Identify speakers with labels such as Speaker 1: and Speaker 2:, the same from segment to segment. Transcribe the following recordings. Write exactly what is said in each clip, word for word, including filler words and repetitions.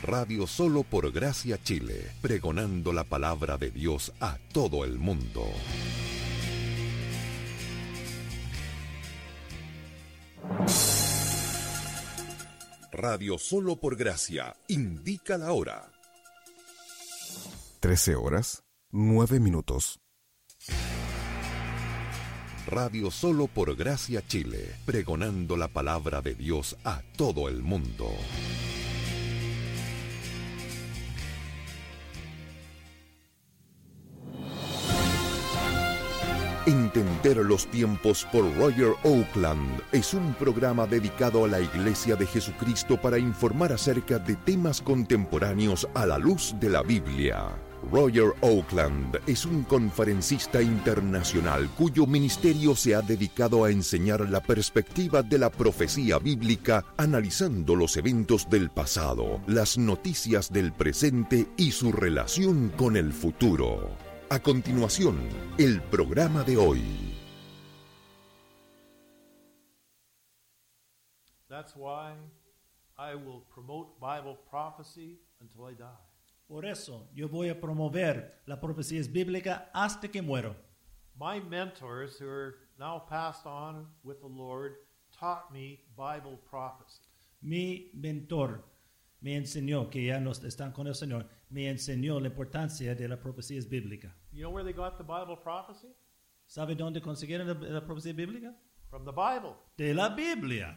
Speaker 1: Radio Solo por Gracia Chile, pregonando la palabra de Dios a todo el mundo. Radio Solo por Gracia indica la hora.
Speaker 2: trece horas, nueve minutos.
Speaker 1: Radio Solo por Gracia Chile, pregonando la palabra de Dios a todo el mundo. Entender los tiempos por Roger Oakland es un programa dedicado a la Iglesia de Jesucristo para informar acerca de temas contemporáneos a la luz de la Biblia. Roger Oakland es un conferencista internacional cuyo ministerio se ha dedicado a enseñar la perspectiva de la profecía bíblica, analizando los eventos del pasado, las noticias del presente y su relación con el futuro. A continuación, el programa de hoy.
Speaker 3: That's why I will promote Bible prophecy until I die.
Speaker 4: Por eso yo voy a promover la profecía bíblica hasta que muero.
Speaker 3: My mentors, who are now passed on with the Lord, taught me Bible prophecy.
Speaker 4: Mi mentor me enseñó, que ya no están con el Señor, me enseñó la importancia de la profecía bíblica.
Speaker 3: You know where they got the Bible prophecy?
Speaker 4: ¿Sabe dónde consiguieron la, la profecía bíblica?
Speaker 3: From the Bible.
Speaker 4: De la Biblia.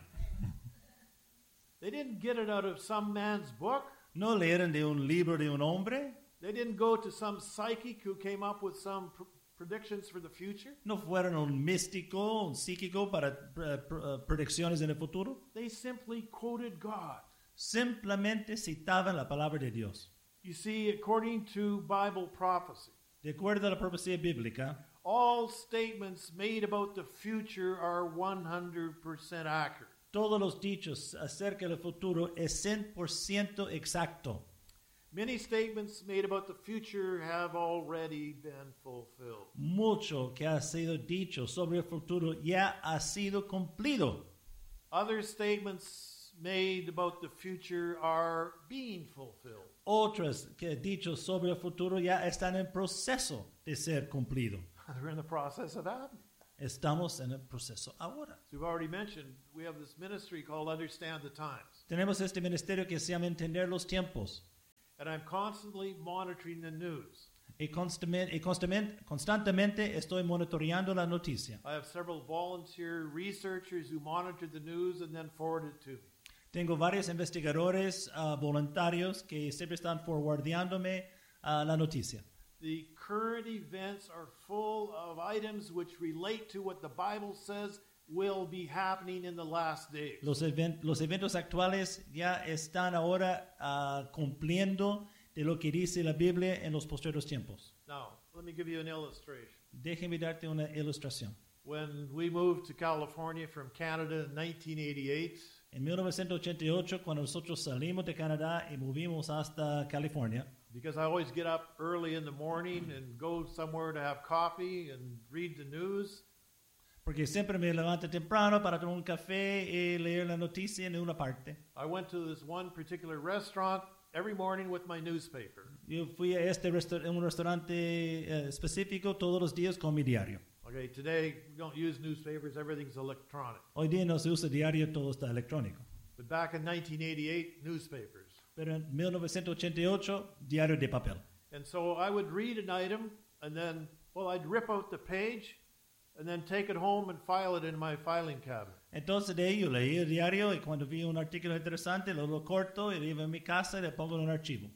Speaker 3: They didn't get it out of some man's book.
Speaker 4: No leyeron de un libro de un hombre.
Speaker 3: They didn't go to some psychic who came up with some pr- predictions for the future.
Speaker 4: No fueron un místico, un psíquico para uh, uh, predicciones en el futuro.
Speaker 3: They simply quoted God.
Speaker 4: Simplemente citaban la palabra de Dios.
Speaker 3: You see, according to Bible prophecy,
Speaker 4: de acuerdo a la profecía bíblica,
Speaker 3: all statements made about the future are one hundred percent accurate.
Speaker 4: Todos los dichos acerca del futuro es cien por ciento exacto.
Speaker 3: Many statements made about the future have already been fulfilled.
Speaker 4: Mucho que ha sido dicho sobre el futuro ya ha sido cumplido.
Speaker 3: Other statements made about the future are being fulfilled.
Speaker 4: Otros que dichos sobre el futuro ya están en proceso de ser cumplido.
Speaker 3: They're in the process of happening.
Speaker 4: Estamos en el proceso ahora.
Speaker 3: As we've already mentioned, we have this ministry called Understand the Times.
Speaker 4: Tenemos este ministerio que se llama Entender los Tiempos.
Speaker 3: And I'm constantly monitoring the news.
Speaker 4: Y constantemente, y constantemente, constantemente estoy monitoreando la noticia.
Speaker 3: I have several volunteer researchers who monitor the news and then forward it to me.
Speaker 4: Tengo varios investigadores uh, voluntarios que siempre están forwardeándome uh, la noticia.
Speaker 3: The current events are full of items which relate to what the Bible says will be happening in the last days.
Speaker 4: Los, event, los eventos actuales ya están ahora uh, cumpliendo de lo que dice la Biblia en los posteriores tiempos.
Speaker 3: Now, let me give you an illustration.
Speaker 4: Déjeme darte una ilustración.
Speaker 3: When we moved to California from Canada in nineteen eighty-eight,
Speaker 4: en mil novecientos ochenta y ocho, cuando nosotros salimos de Canadá y movimos hasta California,
Speaker 3: because I always get up early in the morning and go somewhere to have coffee and read the news.
Speaker 4: Porque siempre me levanto temprano para tomar un café y leer la noticia en una parte.
Speaker 3: I went to this one particular restaurant every morning with my newspaper.
Speaker 4: Yo fui a este resta- un restaurante uh, específico todos los días con mi diario.
Speaker 3: Okay, today we don't use newspapers, everything's electronic.
Speaker 4: Hoy día no se usa diario, todo está electrónico.
Speaker 3: But back in nineteen eighty-eight, newspapers.
Speaker 4: Pero en mil novecientos ochenta y ocho, diario de papel.
Speaker 3: And so I would read an item and then, well, I'd rip out the page and then take it home and file it in my filing cabinet.
Speaker 4: Entonces de ahí yo leí el diario y cuando vi un artículo interesante lo, lo corto y lo llevo a mi casa y le pongo en un archivo.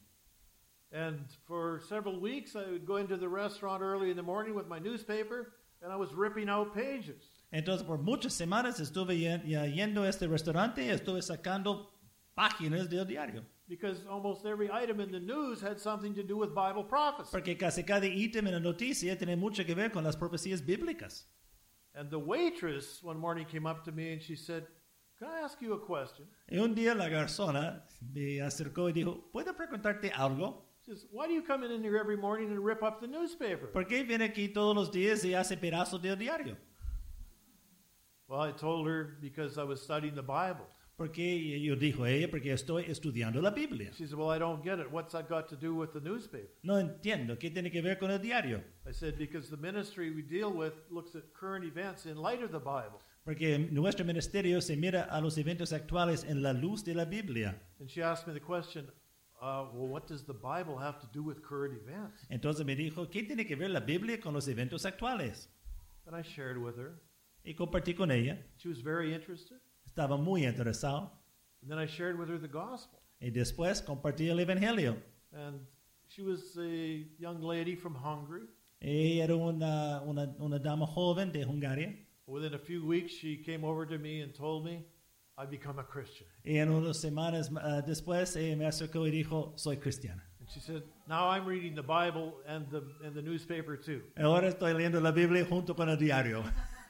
Speaker 3: And for several weeks I would go into the restaurant early in the morning with my newspaper and I was ripping out pages.
Speaker 4: Entonces por muchas semanas estuve yendo a este restaurante y estuve sacando páginas del diario.
Speaker 3: Because almost every item in the news had something to do with Bible prophecy.
Speaker 4: Porque casi cada ítem en la noticia tiene mucho que ver con las profecías bíblicas.
Speaker 3: And the waitress one morning came up to me and she said, "Can I ask you a question?"
Speaker 4: Y un día la garzona me acercó y dijo, ¿puedo preguntarte algo?
Speaker 3: She says, "Why do you come in here every morning and rip up the newspaper?"
Speaker 4: ¿Por qué viene aquí todos los días y hace pedazos del diario?
Speaker 3: Well, I told her because I was studying the Bible.
Speaker 4: Porque yo dijo ella, porque estoy estudiando la Biblia.
Speaker 3: She said, well, I don't get it. What's that got to do with the newspaper?
Speaker 4: No entiendo, ¿qué tiene que ver con el diario?
Speaker 3: I said, because the ministry we deal with looks at current events in light of the Bible.
Speaker 4: Porque nuestro ministerio se mira a los eventos actuales en la luz de la Biblia.
Speaker 3: And she asked me the question, uh, well, what does the Bible have to do with current events?
Speaker 4: Entonces me dijo, ¿qué tiene que ver la Biblia con los eventos actuales?
Speaker 3: And I shared with her.
Speaker 4: Y compartí con ella.
Speaker 3: She was very interested.
Speaker 4: Estaba muy interesado.
Speaker 3: And then I shared with her the gospel.
Speaker 4: Y después compartí el evangelio.
Speaker 3: And she was a young lady from Hungary.
Speaker 4: Ella era una, una, una dama joven de Hungaria.
Speaker 3: Within a few weeks, she came over to me and told me, I've become a Christian.
Speaker 4: Y en unas semanas uh, después ella me acercó y dijo, soy cristiana.
Speaker 3: And she said, now I'm reading the Bible and the, and the newspaper too.
Speaker 4: Ahora estoy leyendo la Biblia junto con el diario.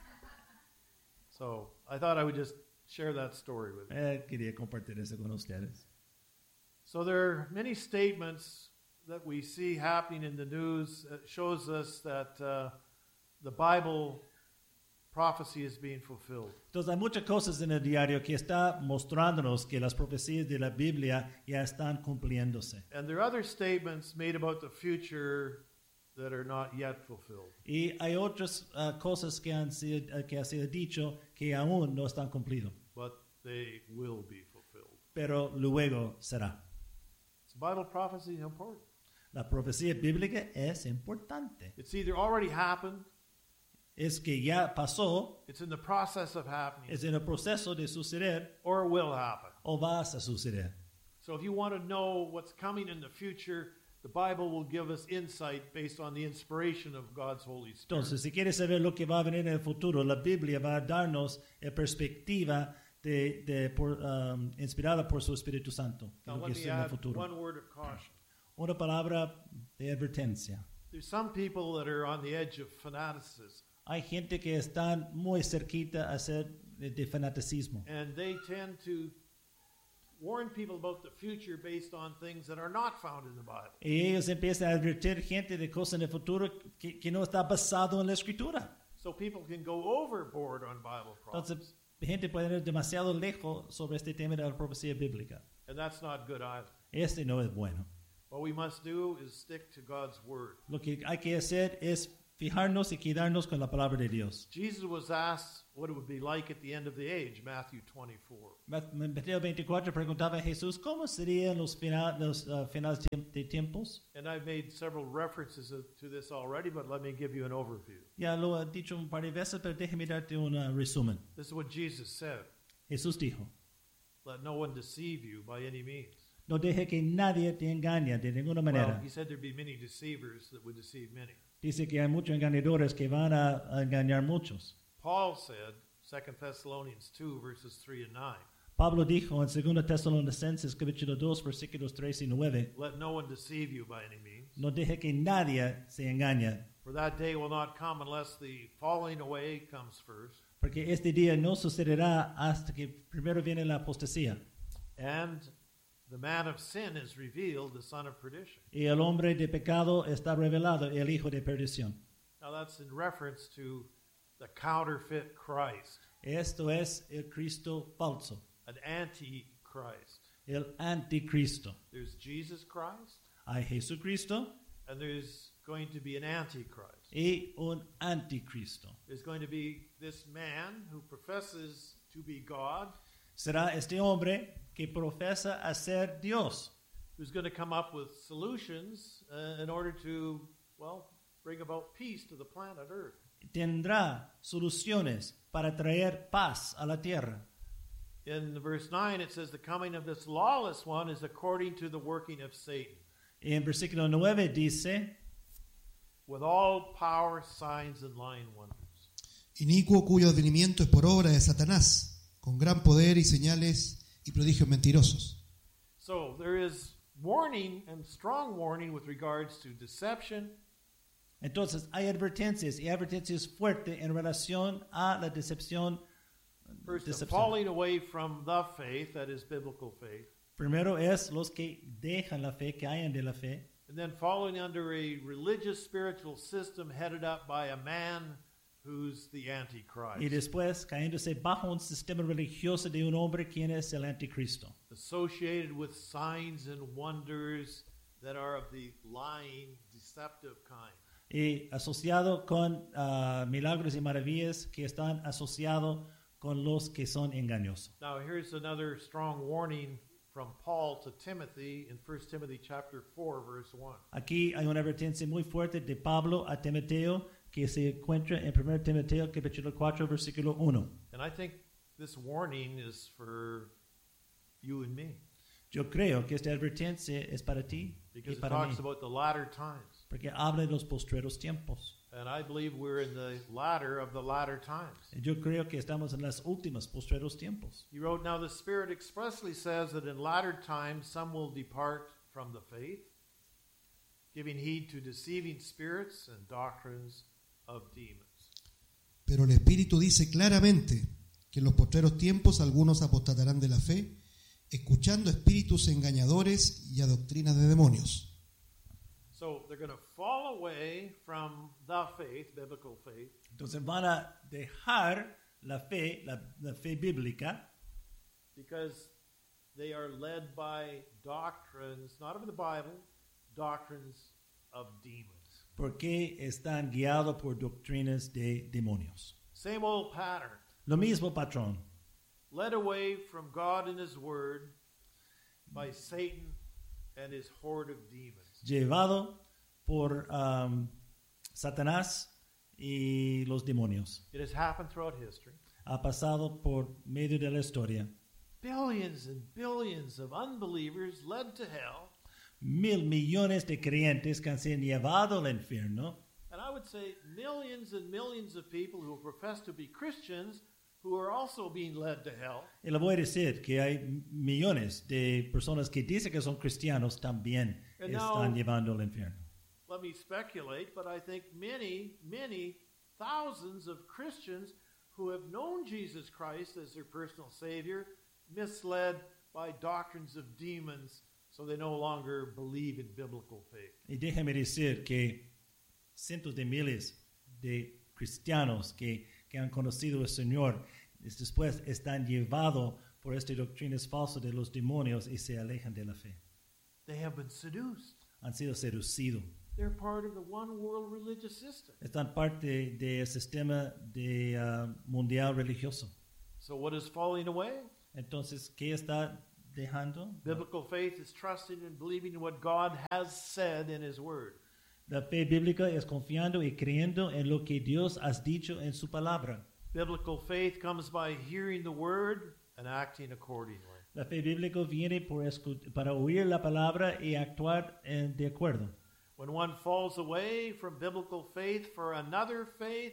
Speaker 3: So I thought I would just share that story with you.
Speaker 4: Eh, quería compartir eso con ustedes.
Speaker 3: So there are many statements that we see happening in the news that shows us that uh, the Bible prophecy is being fulfilled.
Speaker 4: Entonces hay muchas cosas en el diario que está mostrándonos que las profecías de la Biblia ya están cumpliéndose.
Speaker 3: And there are other statements made about the future that are not yet fulfilled.
Speaker 4: Y hay otras uh, cosas que han sido, uh, que ha sido dicho que aún no están cumplidas,
Speaker 3: But they will be fulfilled.
Speaker 4: pero luego será.
Speaker 3: So Bible prophecy is important.
Speaker 4: La profecía bíblica es importante.
Speaker 3: It's either already happened,
Speaker 4: Es que ya pasó,
Speaker 3: it's in the process of happening,
Speaker 4: es en el proceso de suceder
Speaker 3: or will happen.
Speaker 4: o va a suceder.
Speaker 3: So if you want to know what's coming in the future, the Bible will give us insight based on the inspiration of God's Holy Spirit.
Speaker 4: Entonces, si quieres saber lo que va a venir en el futuro, la Biblia va a darnos la perspectiva de, de por, um, inspirada por su Espíritu Santo, de
Speaker 3: Now
Speaker 4: lo que
Speaker 3: let
Speaker 4: es
Speaker 3: me
Speaker 4: en el
Speaker 3: add
Speaker 4: futuro.
Speaker 3: one word of caution.
Speaker 4: Una palabra de advertencia.
Speaker 3: There's some people that are on the edge of fanaticism,
Speaker 4: Hay gente que está muy cerquita a ser de, de fanaticismo.
Speaker 3: and they tend to warn people about the future based on things that are not found in the Bible.
Speaker 4: Y ellos empiezan a advertir gente de cosas en el futuro que, que no está basado en la Escritura.
Speaker 3: So people can go overboard on Bible prophecy,
Speaker 4: Entonces, gente puede ir demasiado lejos sobre este tema de la profecía bíblica.
Speaker 3: and that's not good either.
Speaker 4: Este no es bueno.
Speaker 3: What we must do is stick to God's Word.
Speaker 4: Lo que hay que hacer es fijarnos y quedarnos con la palabra de Dios.
Speaker 3: Jesus was asked what it would be like at the end of the age, Matthew twenty-four.
Speaker 4: Mateo veinticuatro preguntaba a Jesús, ¿cómo serían los, final, los uh, finales de tiempos?
Speaker 3: And I've made several references to this already, but let me give you an overview.
Speaker 4: Ya lo he dicho un par de veces, pero déjeme darte un uh, resumen.
Speaker 3: This is what Jesus said.
Speaker 4: Jesús dijo,
Speaker 3: Let no one deceive you by any means.
Speaker 4: no deje que nadie te engañe de ninguna
Speaker 3: Well,
Speaker 4: manera.
Speaker 3: he said there'd be many deceivers that would deceive many.
Speaker 4: Dice que hay muchos engañadores que van a, a engañar muchos.
Speaker 3: Paul said, Second Thessalonians two, verses three and nine,
Speaker 4: Pablo dijo en segundo Tesalonicenses capítulo dos versículos tres y nueve,
Speaker 3: let no one deceive you by any means.
Speaker 4: no deje que nadie se engañe,
Speaker 3: For that day will not come unless the falling away comes first,
Speaker 4: porque este día no sucederá hasta que primero viene la apostasía
Speaker 3: and the man of sin is revealed, the son of perdition.
Speaker 4: y el hombre de pecado está revelado, el hijo de perdición.
Speaker 3: Now that's in reference to the counterfeit Christ,
Speaker 4: Esto es el Cristo falso,
Speaker 3: an antichrist.
Speaker 4: el anticristo.
Speaker 3: There's Jesus Christ,
Speaker 4: Hay Jesucristo
Speaker 3: and there's going to be an antichrist.
Speaker 4: y un anticristo.
Speaker 3: There's going to be this man who professes to be God,
Speaker 4: Será este hombre que profesa a ser Dios,
Speaker 3: who's going to come up with solutions uh, in order to, well, bring about peace to the planet Earth.
Speaker 4: tendrá soluciones para traer paz a la tierra.
Speaker 3: In verse nine, it says, the coming of this lawless one is according to the working of Satan,
Speaker 4: Y en versículo nueve dice,
Speaker 3: with all power, signs, and lying wonders.
Speaker 5: Inicuo cuyo advenimiento es por obra de Satanás, con gran poder y señales y prodigios mentirosos.
Speaker 3: So there is warning and strong warning with regards to deception,
Speaker 4: entonces hay advertencias y advertencias fuertes en relación a la decepción.
Speaker 3: first the
Speaker 4: decepción.
Speaker 3: falling away from the faith, that is biblical faith,
Speaker 4: Primero es los que dejan la fe, que hayan de la fe,
Speaker 3: and then following under a religious spiritual system headed up by a man who's the Antichrist.
Speaker 4: Y después cayéndose bajo un sistema religioso de un hombre quien es el anticristo.
Speaker 3: Associated with signs and wonders that are of the lying, deceptive kind.
Speaker 4: Y asociado con uh, milagros y maravillas que están asociados con los que son engañosos.
Speaker 3: Now here's another strong warning from Paul to Timothy in First Timothy chapter four verse one.
Speaker 4: Aquí hay una advertencia muy fuerte de Pablo a Timoteo que se encuentra en Primero Timoteo capítulo cuatro versículo uno.
Speaker 3: And I think this warning is for you and me.
Speaker 4: Yo creo que esta advertencia es para ti
Speaker 3: Because
Speaker 4: y
Speaker 3: it
Speaker 4: para mí,
Speaker 3: talks about the latter times.
Speaker 4: porque habla de los postreros tiempos.
Speaker 3: And I believe we're in the latter of the latter times.
Speaker 4: Y yo creo que estamos en las últimas postreros tiempos.
Speaker 3: He wrote, Now the Spirit expressly says that in latter times some will depart from the faith, giving heed to deceiving spirits and doctrines of demons.
Speaker 5: Pero el Espíritu dice claramente que en los postreros tiempos algunos apostatarán de la fe, escuchando espíritus engañadores y a doctrinas de demonios.
Speaker 3: So they're going to fall away from the faith, biblical faith,
Speaker 4: Entonces van a dejar la fe, la, la fe bíblica,
Speaker 3: because they are led by doctrines, not of the Bible, doctrines of demons.
Speaker 4: porque están guiados por doctrinas de demonios.
Speaker 3: Same old pattern.
Speaker 4: Lo mismo, patrón.
Speaker 3: Led away from God and His Word by Satan and his horde of demons.
Speaker 4: Llevado por um, Satanás y los demonios.
Speaker 3: It has happened throughout history.
Speaker 4: Ha pasado por medio de la historia.
Speaker 3: Billions and billions of unbelievers led to hell.
Speaker 4: Mil millones de creyentes que han sido llevados al infierno.
Speaker 3: And I would say millions and millions of people who profess to be Christians who are also being led to hell.
Speaker 4: Y le voy a decir que hay millones de personas que dicen que son cristianos también
Speaker 3: And
Speaker 4: están
Speaker 3: now-
Speaker 4: llevando al infierno.
Speaker 3: Let me speculate, but I think many, many thousands of Christians who have known Jesus Christ as their personal Savior, misled by doctrines of demons, so they no longer believe in biblical faith.
Speaker 4: Y déjeme decir que cientos de miles de cristianos que, que han conocido al Señor es- después están llevados por estas doctrinas falsas de los demonios y se alejan de la fe.
Speaker 3: They have been seduced.
Speaker 4: Han sido seducidos.
Speaker 3: They're part of the one world religious system.
Speaker 4: Están parte del sistema de, ah, mundial religioso.
Speaker 3: So what is falling away?
Speaker 4: Entonces, ¿qué está dejando?
Speaker 3: Biblical faith is trusting and believing in what God has said in His Word.
Speaker 4: La fe bíblica es confiando y creyendo en lo que Dios ha dicho en su palabra.
Speaker 3: Biblical faith comes by hearing the Word and acting accordingly.
Speaker 4: La fe bíblica viene por escu- para oír la palabra y actuar en- de acuerdo.
Speaker 3: When one falls away from biblical faith for another faith,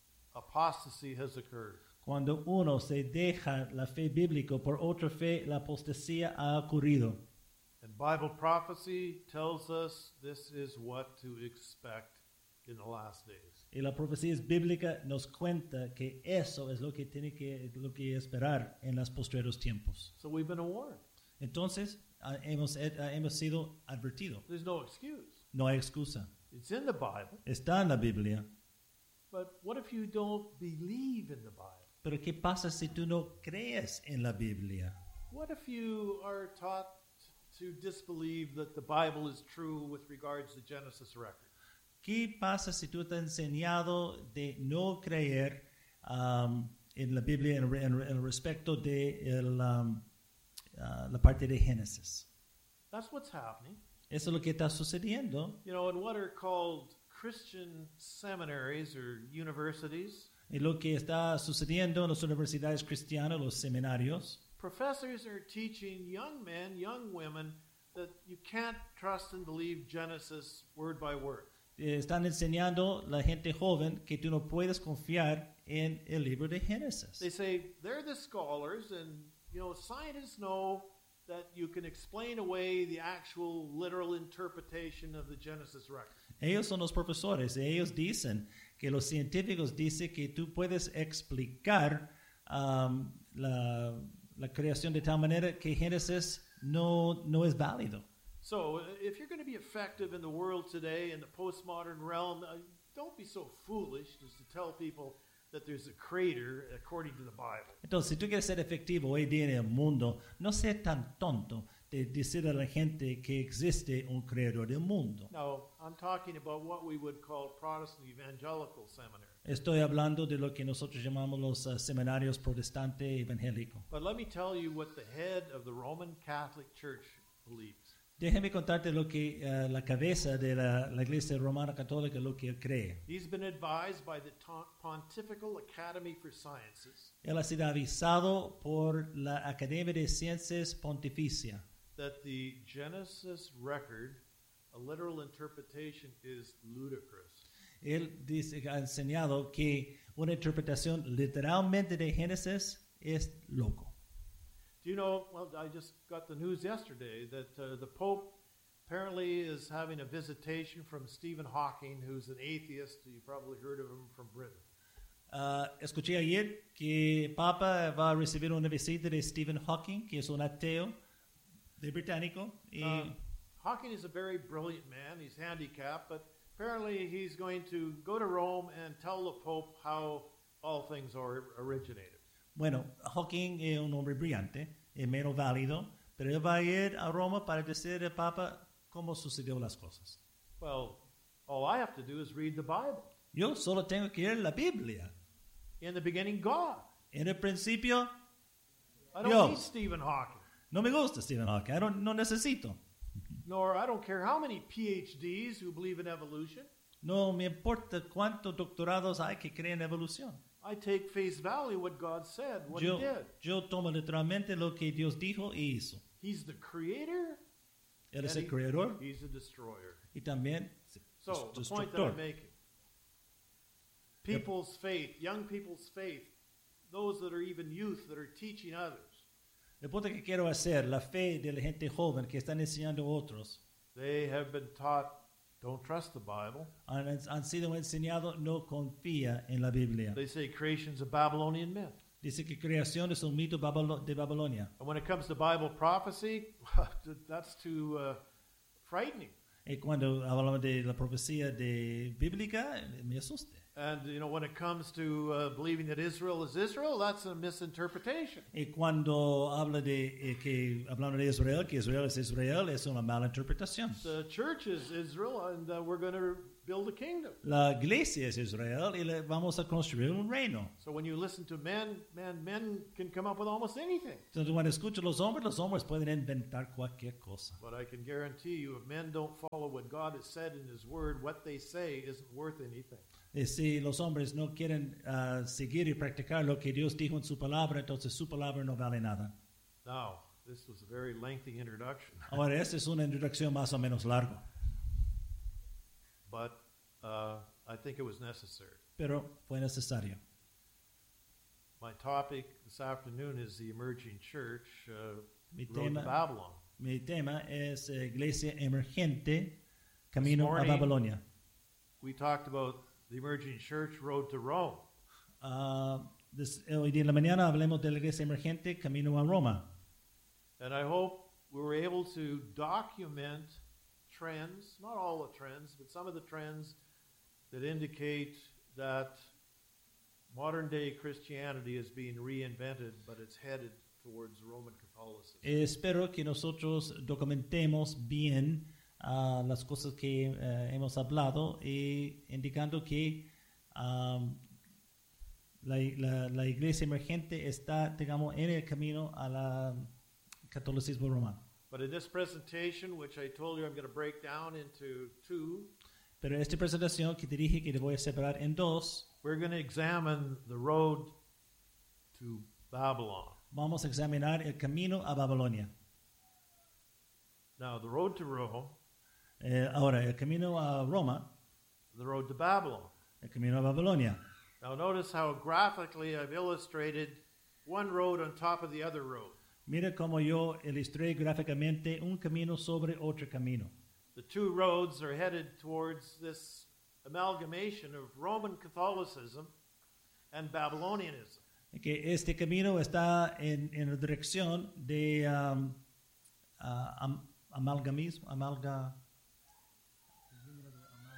Speaker 3: apostasy has occurred.
Speaker 4: Cuando uno se deja la fe bíblica por otra fe, la apostasía ha ocurrido.
Speaker 3: And Bible prophecy tells us this is what to expect in the last days.
Speaker 4: Y la profecía bíblica nos cuenta que eso es lo que tiene que, lo que esperar en los postreros tiempos.
Speaker 3: So we've been warned.
Speaker 4: Entonces, ah, hemos, eh, ah, hemos sido advertidos.
Speaker 3: There's no excuse.
Speaker 4: No hay excusa.
Speaker 3: It's in the Bible.
Speaker 4: Está en la Biblia.
Speaker 3: But what if you don't believe in the Bible?
Speaker 4: Pero ¿qué pasa si tú no crees en la Biblia?
Speaker 3: What if you are taught to disbelieve that the Bible is true with regards to Genesis record?
Speaker 4: ¿Qué pasa si tú te has enseñado de no creer um, en la Biblia en, en- en respecto de el, um, ah, la parte de Génesis?
Speaker 3: That's what's happening.
Speaker 4: Eso es lo que está sucediendo.
Speaker 3: You know, in what are called Christian seminaries or universities,
Speaker 4: Y lo que está sucediendo en las universidades cristianas, los seminarios,
Speaker 3: professors are teaching young men, young women, that you can't trust and believe Genesis word by word.
Speaker 4: eh, están enseñando a la gente joven que tú no puedes confiar en el libro de Génesis.
Speaker 3: They say they're the scholars, and you know, scientists know that you can explain away the actual literal interpretation of the Genesis record.
Speaker 4: Ellos son los profesores. Ellos dicen que los científicos dicen que tú puedes explicar um, la, la creación de tal manera que Génesis no, no es válido.
Speaker 3: So, uh, if you're going to be effective in the world today, in the postmodern realm, uh, don't be so foolish as to tell people that there's a creator according to the Bible.
Speaker 4: Entonces, si tú quieres ser efectivo hoy día en el mundo, no seas tan tonto de decir a la gente que existe un creador del mundo.
Speaker 3: No, I'm talking about what we would call Protestant evangelical seminary.
Speaker 4: Estoy hablando de lo que nosotros llamamos los uh, seminarios protestantes evangélicos.
Speaker 3: But let me tell you what the head of the Roman Catholic Church believes.
Speaker 4: Déjeme contarte lo que uh, la cabeza de la, la Iglesia Romana Católica lo que él cree.
Speaker 3: He's been advised by the Pontifical Academy for Sciences
Speaker 4: Él ha sido avisado por la Academia de Ciencias Pontificia
Speaker 3: that the Genesis record, a literal interpretation, is ludicrous.
Speaker 4: Él dice, ha enseñado que una interpretación literalmente de Génesis es loco.
Speaker 3: Do you know, well, I just got the news yesterday that uh, the Pope apparently is having a visitation from Stephen Hawking, who's an atheist. You probably heard of him from Britain.
Speaker 4: Uh, escuché ayer que Papa va a recibir una visita de Stephen Hawking, que es un ateo de británico. Y
Speaker 3: Uh, Hawking is a very brilliant man. He's handicapped, but apparently he's going to go to Rome and tell the Pope how all things are originated.
Speaker 4: bueno, Hawking es un hombre brillante, es menos válido, pero él va a ir a Roma para decir al Papa cómo sucedió las cosas.
Speaker 3: Well, all I have to do is read the Bible.
Speaker 4: Yo solo tengo que leer la Biblia.
Speaker 3: In the beginning, God.
Speaker 4: En el principio,
Speaker 3: I don't
Speaker 4: Dios.
Speaker 3: need Stephen Hawking.
Speaker 4: no me gusta Stephen Hawking, I don't- no necesito.
Speaker 3: Nor I don't care how many P H Ds who believe in evolution.
Speaker 4: No me importa cuántos doctorados hay que creen en evolución.
Speaker 3: I take face value what God said, what
Speaker 4: Yo,
Speaker 3: he did.
Speaker 4: yo tomo literalmente lo que Dios dijo y hizo.
Speaker 3: He's the creator.
Speaker 4: Él es
Speaker 3: and
Speaker 4: el
Speaker 3: he-
Speaker 4: creador
Speaker 3: He's a destroyer.
Speaker 4: y también
Speaker 3: So,
Speaker 4: es
Speaker 3: the point that I'm
Speaker 4: destructor.
Speaker 3: making. People's faith, young people's faith, those that are even youth that are teaching others,
Speaker 4: El punto que quiero hacer, la fe de la gente joven que están enseñando a otros,
Speaker 3: they have been taught, don't trust the Bible.
Speaker 4: han, han sido enseñados, no confía en la Biblia.
Speaker 3: They say creation's a Babylonian myth.
Speaker 4: Dice que creación es un mito babalo- de Babilonia.
Speaker 3: And when it comes to Bible prophecy, that's too uh, frightening.
Speaker 4: Y cuando hablamos de la profecía de bíblica, me asusta.
Speaker 3: And, you know, when it comes to uh, believing that Israel is Israel, that's a misinterpretation.
Speaker 4: Y cuando habla de eh, que hablando de Israel, que Israel es Israel, es una mala interpretación.
Speaker 3: The church is Israel, and uh, we're going to build a kingdom.
Speaker 4: La iglesia es Israel y le vamos a construir un reino.
Speaker 3: So when you listen to men, man, men can come up with almost anything.
Speaker 4: Entonces cuando escucho a los hombres, los hombres pueden inventar cualquier cosa.
Speaker 3: But I can guarantee you, if men don't follow what God has said in His Word, what they say isn't worth anything.
Speaker 4: Y si los hombres no quieren uh, seguir y practicar lo que Dios dijo en su palabra, entonces su palabra no vale nada.
Speaker 3: Now, this was a very lengthy introduction,
Speaker 4: Ahora, esta es una introducción más o menos larga,
Speaker 3: but uh, I think it was necessary.
Speaker 4: pero fue necesario.
Speaker 3: My topic this afternoon is the emerging church, uh,
Speaker 4: Mi
Speaker 3: road to
Speaker 4: tema,
Speaker 3: Babylon.
Speaker 4: mi tema es eh, iglesia emergente, camino a
Speaker 3: morning-
Speaker 4: Babilonia.
Speaker 3: We talked about the emerging church, road to Rome.
Speaker 4: Uh, des- hoy día en la mañana hablemos de la iglesia emergente, camino a Roma.
Speaker 3: And I hope we were able to document trends, not all the trends, but some of the trends that indicate that modern day Christianity is being reinvented, but it's headed towards Roman Catholicism.
Speaker 4: Espero que nosotros documentemos bien ah, las cosas que eh, hemos hablado y indicando que um, la, la- la iglesia emergente está, digamos, en el camino al catolicismo romano.
Speaker 3: But in this presentation, which I told you I'm going to break down into two,
Speaker 4: Pero esta presentación que te dije que te voy a separar en dos,
Speaker 3: we're going to examine the road to Babylon.
Speaker 4: vamos a examinar el camino a Babilonia.
Speaker 3: Now, the road to Rome,
Speaker 4: Eh, ahora, el camino a Roma,
Speaker 3: the road to Babylon.
Speaker 4: el camino a Babilonia.
Speaker 3: Now, notice how graphically I've illustrated one road on top of the other road.
Speaker 4: Mira cómo yo ilustré gráficamente un camino sobre otro camino.
Speaker 3: The two roads are headed towards this amalgamation of Roman Catholicism and Babylonianism.
Speaker 4: Que este camino está en, en la dirección de um, uh, am- amalgamismo, amalga,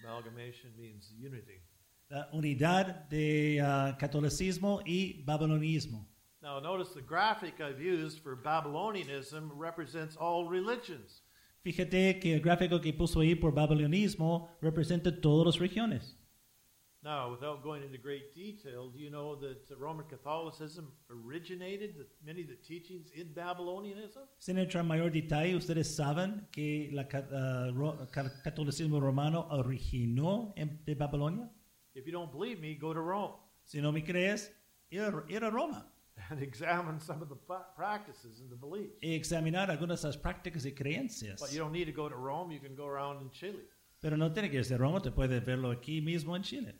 Speaker 3: Amalgamation means unity.
Speaker 4: La unidad de uh, catolicismo y babilonismo.
Speaker 3: Now, notice the graphic I've used for Babylonianism represents all religions.
Speaker 4: Fíjate que el gráfico que puso ahí por babilonismo representa todas las regiones.
Speaker 3: Now, without going into great detail, do you know that Roman Catholicism originated the, many of the teachings in Babylonianism?
Speaker 4: Sin entrar en mayor detalle, ustedes saben que el uh, ro, catolicismo romano originó en, de Babilonia.
Speaker 3: If you don't believe me, go to Rome.
Speaker 4: Si no me crees, ir, ir a Roma.
Speaker 3: And examine some of the practices and the beliefs.
Speaker 4: Y examinar algunas de las prácticas y creencias.
Speaker 3: But you don't need to go to Rome, you can go around in Chile.
Speaker 4: Pero no tiene que irse a Roma, te puedes verlo aquí mismo en Chile.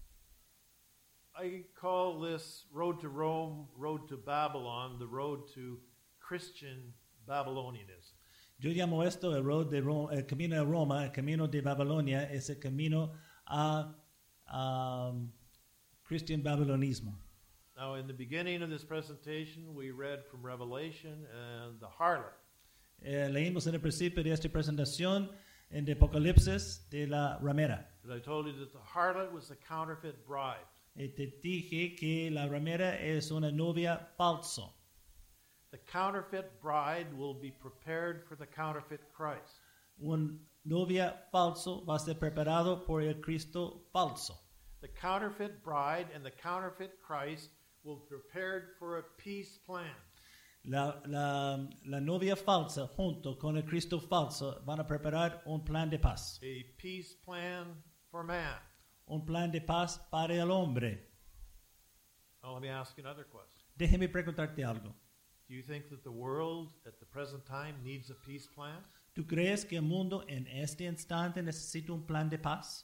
Speaker 3: I call this road to Rome, road to Babylon, the road to Christian Babylonianism.
Speaker 4: Yo llamo esto el, road de Roma, el camino de Roma, el camino de Babilonia, es el camino a um, Christian Babilonismo.
Speaker 3: Now, in the beginning of this presentation, we read from Revelation and the harlot.
Speaker 4: Eh, leímos en el principio de esta presentación en el Apocalipsis de la ramera.
Speaker 3: But I told you that the harlot was a counterfeit bride.
Speaker 4: Y te dije que la ramera es una novia falso.
Speaker 3: The counterfeit bride will be prepared for the counterfeit Christ.
Speaker 4: Un novia falso va a ser preparado por el Cristo falso.
Speaker 3: The counterfeit bride and the counterfeit Christ will be prepared for a peace plan.
Speaker 4: La, la, la novia falsa junto con el Cristo falso van a preparar un plan de paz.
Speaker 3: A peace plan for man.
Speaker 4: Un plan de paz para el hombre.
Speaker 3: Now let me ask you another question.
Speaker 4: Déjeme preguntarte algo.
Speaker 3: Do you think that the world at the present time needs a peace plan?
Speaker 4: ¿Tú crees que el mundo en este instante necesita un plan de paz?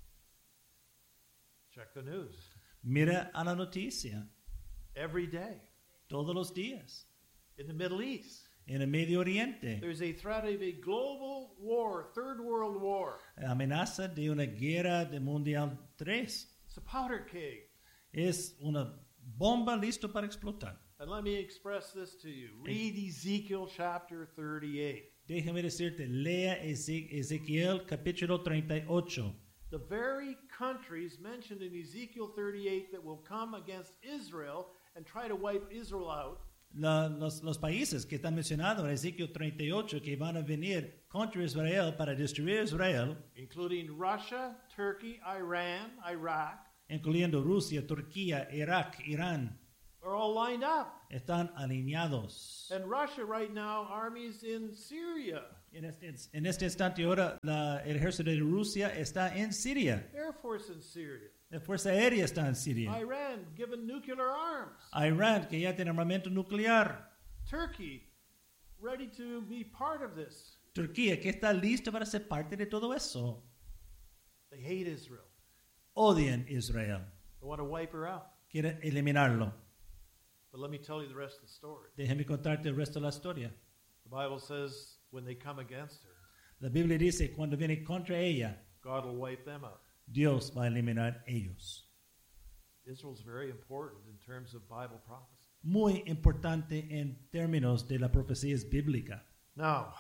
Speaker 3: Check the news.
Speaker 4: Mira a la noticia.
Speaker 3: Every day.
Speaker 4: Todos los días.
Speaker 3: In the Middle East.
Speaker 4: En el Medio Oriente.
Speaker 3: There's a threat of a global war, third world war.
Speaker 4: Amenaza de una guerra de mundial tres.
Speaker 3: It's a powder keg.
Speaker 4: Es una bomba listo para explotar.
Speaker 3: And let me express this to you. Read Ezekiel chapter thirty-eight.
Speaker 4: Déjame decirte, lea Ezequiel capítulo treinta y ocho.
Speaker 3: The very countries mentioned in Ezekiel thirty-eight that will come against Israel and try to wipe Israel out.
Speaker 4: La, los, los países que están mencionados en Ezequiel treinta y ocho que van a venir contra Israel para destruir Israel,
Speaker 3: including Russia, Turkey, Iran, Iraq,
Speaker 4: incluyendo Rusia, Turquía, Irak, Irán,
Speaker 3: are all lined up.
Speaker 4: Están alineados.
Speaker 3: And Russia right now, armies in Syria.
Speaker 4: En este, en este instante ahora la, el ejército de Rusia está en Siria.
Speaker 3: Air Force in Syria.
Speaker 4: La Fuerza Aérea está en Siria.
Speaker 3: Iran given nuclear arms.
Speaker 4: Irán, que ya tiene armamento nuclear.
Speaker 3: Turkey, ready to be part of this.
Speaker 4: Turquía, que está lista para ser parte de todo eso.
Speaker 3: They hate Israel.
Speaker 4: Odian Israel.
Speaker 3: They want to wipe her out.
Speaker 4: Quieren eliminarlo.
Speaker 3: But let me tell you the rest of the story.
Speaker 4: Déjame contarte el resto de la historia.
Speaker 3: The Bible says when they come against her,
Speaker 4: La Biblia dice cuando viene contra ella,
Speaker 3: God will wipe them out.
Speaker 4: Dios va a eliminar ellos.
Speaker 3: Israel's very important in terms of Bible prophecy.
Speaker 4: Muy importante en términos de la profecía bíblica.
Speaker 3: Now,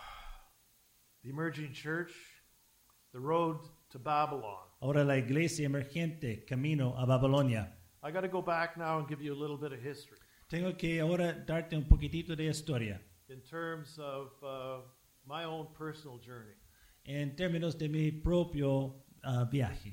Speaker 3: the emerging church, the road to Babylon.
Speaker 4: Ahora la iglesia emergente, camino a Babilonia.
Speaker 3: I got to go back now and give you a little bit of history.
Speaker 4: Tengo que ahora darte un poquitito de historia.
Speaker 3: In terms of uh, my own personal journey.
Speaker 4: En términos de mi propio uh, viaje.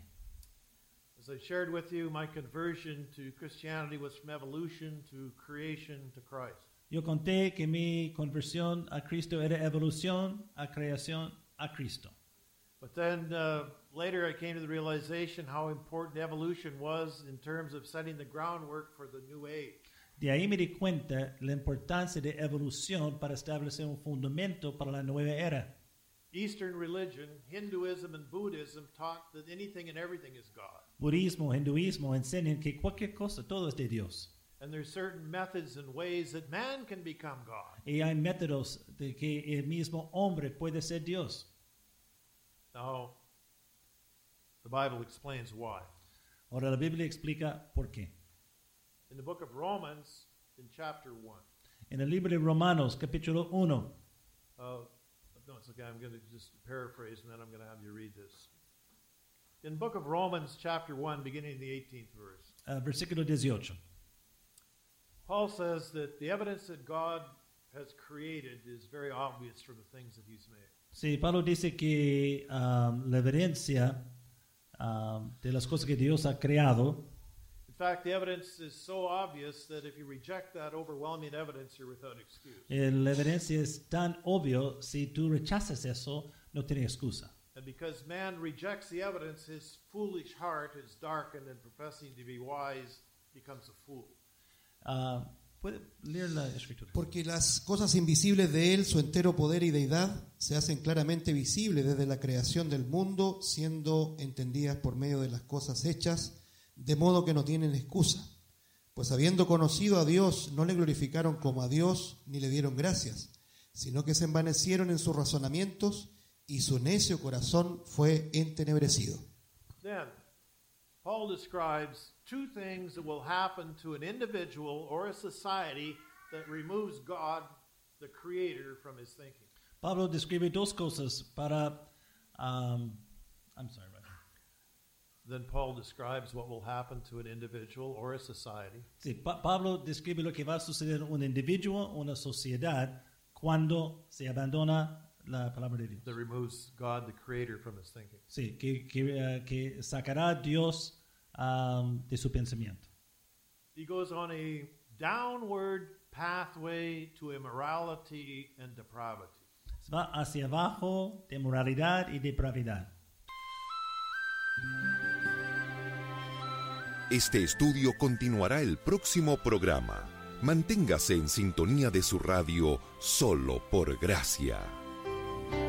Speaker 3: As I shared with you, my conversion to Christianity was from evolution to creation to Christ.
Speaker 4: Yo conté que mi conversión a Cristo era evolución a creación a Cristo.
Speaker 3: But then uh, later I came to the realization how important evolution was in terms of setting the groundwork for the new age.
Speaker 4: De ahí me di cuenta la importancia de evolución para establecer un fundamento para la nueva era.
Speaker 3: Eastern religion, Hinduism and Buddhism taught that anything and everything is God.
Speaker 4: Budismo, hinduismo enseñan que cualquier cosa, todo es de Dios.
Speaker 3: And there's certain methods and ways that man can become God.
Speaker 4: Y hay métodos de que el mismo hombre puede ser Dios.
Speaker 3: Now, the Bible explains why.
Speaker 4: Ahora la Biblia explica por qué.
Speaker 3: In the book of Romans, in chapter one.
Speaker 4: En el libro de Romanos, capítulo uno.
Speaker 3: Uh, no, it's okay. I'm going to just paraphrase, and then I'm going to have you read this. In the book of Romans, chapter one, beginning in the eighteenth verse,
Speaker 4: Uh, versículo dieciocho.
Speaker 3: Paul says that the evidence that God has created is very obvious from the things that he's made.
Speaker 4: Sí, Pablo dice que um, la evidencia um, de las cosas que Dios ha creado,
Speaker 3: In fact, the evidence is so obvious that if you reject that overwhelming evidence, you're without excuse.
Speaker 4: eh, la evidencia es tan obvio, si tú rechazas eso, no tienes excusa.
Speaker 3: And because man rejects the evidence, his foolish heart is darkened, and professing to be wise becomes a fool.
Speaker 4: Uh, ¿Puede leer la escritura?
Speaker 5: Porque las cosas invisibles de Él, su entero poder y deidad, se hacen claramente visibles desde la creación del mundo, siendo entendidas por medio de las cosas hechas, de modo que no tienen excusa. Pues habiendo conocido a Dios, no le glorificaron como a Dios, ni le dieron gracias, sino que se envanecieron en sus razonamientos, y su necio corazón fue entenebrecido.
Speaker 3: Then, Paul describes two things that will happen to an individual or a society that removes God, the Creator, from his thinking.
Speaker 4: Pablo describe dos cosas para... Um, I'm sorry, right.
Speaker 3: Then Paul describes what will happen to an individual or a society
Speaker 4: Sí, Pa- Pablo describe lo que va a suceder en un individuo o una sociedad cuando se abandona la palabra de Dios.
Speaker 3: that removes God, the Creator, from his thinking.
Speaker 4: Sí, que, que, uh, que sacará a Dios um, de su pensamiento.
Speaker 3: He goes on a downward pathway to immorality and depravity.
Speaker 4: Va hacia abajo de moralidad y depravidad.
Speaker 1: Este estudio continuará el próximo programa. Manténgase en sintonía de su radio solo por gracia.